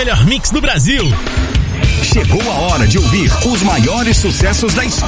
melhor mix do Brasil. Chegou a hora de ouvir os maiores sucessos da história.